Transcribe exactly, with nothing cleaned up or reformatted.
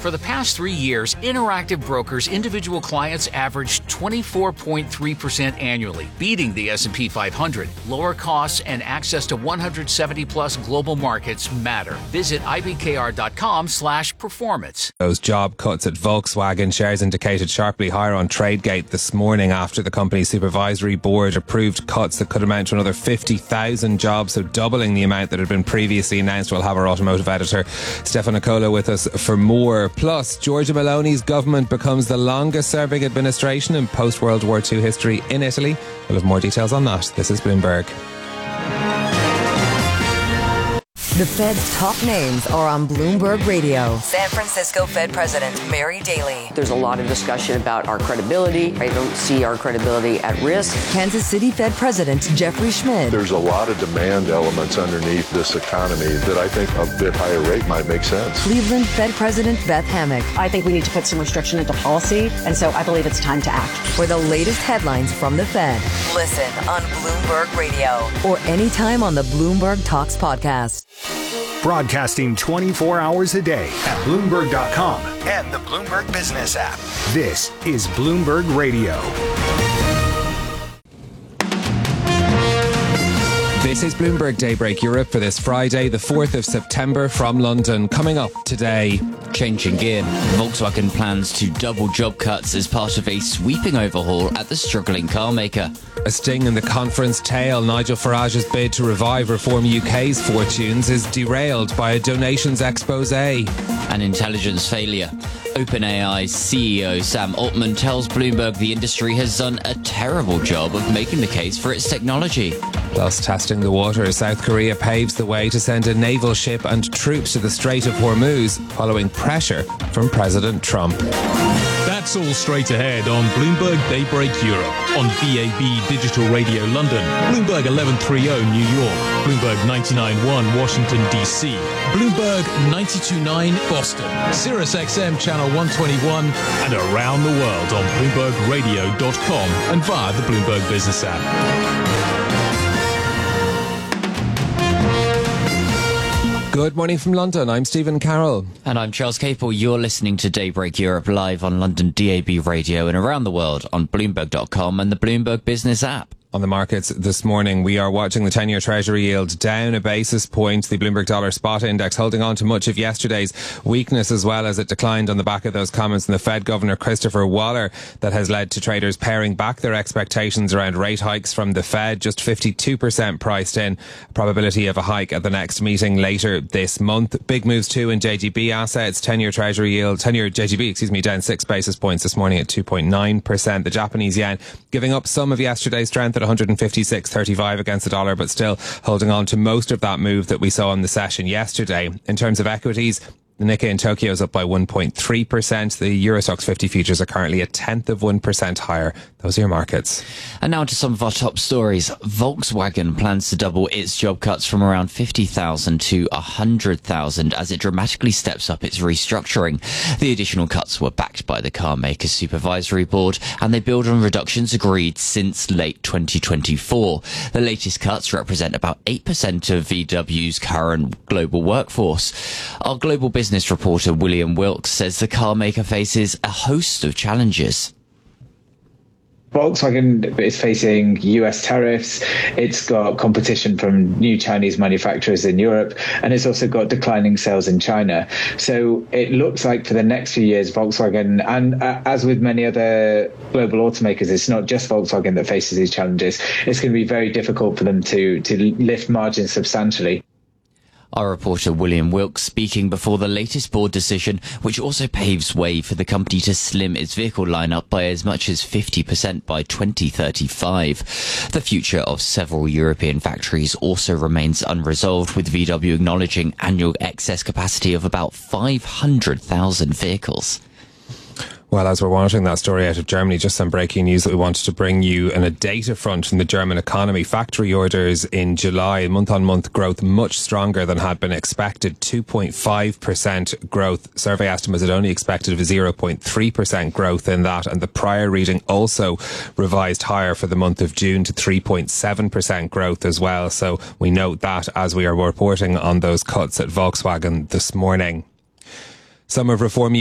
For the past three years, Interactive Brokers individual clients averaged twenty-four point three percent annually, beating the S and P five hundred. Lower costs and access to one hundred seventy plus global markets matter. Visit I B K R dot com slash performance. Those job cuts at Volkswagen, shares indicated sharply higher on Tradegate this morning after the company's supervisory board approved cuts that could amount to another fifty thousand jobs, so doubling the amount that had been previously announced. We'll have our automotive editor Stefano Nicola with us for more. Plus, Giorgia Meloni's government becomes the longest serving administration in post-World War Two history in Italy. We'll have more details on that. This is Bloomberg. The Fed's top names are on Bloomberg Radio. San Francisco Fed President Mary Daly. There's a lot of discussion about our credibility. I don't see our credibility at risk. Kansas City Fed President Jeffrey Schmidt. There's a lot of demand elements underneath this economy that I think a bit higher rate might make sense. Cleveland Fed President Beth Hammack. I think we need to put some restriction into policy, and so I believe it's time to act. For the latest headlines from the Fed, listen on Bloomberg Radio or anytime on the Bloomberg Talks podcast. Broadcasting twenty-four hours a day at Bloomberg dot com and the Bloomberg Business app. This is Bloomberg Radio. This is Bloomberg Daybreak Europe for this Friday, the fourth of September from London. Coming up today. Changing gear. Volkswagen plans to double job cuts as part of a sweeping overhaul at the struggling car maker. A sting in the conference tail. Nigel Farage's bid to revive Reform U K's fortunes is derailed by a donations expose. An intelligence failure. OpenAI's C E O Sam Altman tells Bloomberg the industry has done a terrible job of making the case for its technology. Plus, testing the waters, South Korea paves the way to send a naval ship and troops to the Strait of Hormuz following pressure from President Trump. That's all straight ahead on Bloomberg Daybreak Europe, on B A B Digital Radio London, Bloomberg eleven thirty New York, Bloomberg ninety-nine point one Washington D C, Bloomberg ninety-two point nine Boston, Sirius X M Channel one twenty-one, and around the world on Bloomberg Radio dot com and via the Bloomberg Business app. Good morning from London. I'm Stephen Carroll. And I'm Charles Capel. You're listening to Daybreak Europe live on London D A B Radio and around the world on Bloomberg dot com and the Bloomberg Business app. On the markets this morning, we are watching the ten-year Treasury yield down a basis point. The Bloomberg Dollar Spot Index holding on to much of yesterday's weakness as well as it declined on the back of those comments from the Fed Governor Christopher Waller that has led to traders paring back their expectations around rate hikes from the Fed. Just fifty-two percent priced in. Probability of a hike at the next meeting later this month. Big moves too in J G B assets. ten-year Treasury yield, ten-year J G B, excuse me, down six basis points this morning at two point nine percent. The Japanese yen giving up some of yesterday's strength at one hundred fifty-six thirty-five against the dollar, but still holding on to most of that move that we saw in the session yesterday. In terms of equities, the Nikkei in Tokyo is up by one point three percent. The Eurostoxx fifty futures are currently a tenth of one percent higher. Those are your markets. And now to some of our top stories. Volkswagen plans to double its job cuts from around fifty thousand to one hundred thousand as it dramatically steps up its restructuring. The additional cuts were backed by the car maker's supervisory board, and they build on reductions agreed since late twenty twenty-four. The latest cuts represent about eight percent of V W's current global workforce. Our global business reporter William Wilkes says the car maker faces a host of challenges. Volkswagen is facing U S tariffs, it's got competition from new Chinese manufacturers in Europe, and it's also got declining sales in China. So it looks like for the next few years, Volkswagen, and uh, as with many other global automakers, it's not just Volkswagen that faces these challenges. It's going to be very difficult for them to, to lift margins substantially. Our reporter William Wilkes speaking before the latest board decision, which also paves way for the company to slim its vehicle lineup by as much as fifty percent by twenty thirty-five. The future of several European factories also remains unresolved, with V W acknowledging annual excess capacity of about five hundred thousand vehicles. Well, as we're monitoring that story out of Germany, just some breaking news that we wanted to bring you on a data front from the German economy. Factory orders in July, month-on-month growth much stronger than had been expected. two point five percent growth. Survey estimates had only expected of zero point three percent growth in that, and the prior reading also revised higher for the month of June to three point seven percent growth as well. So we note that as we are reporting on those cuts at Volkswagen this morning. Some of Reform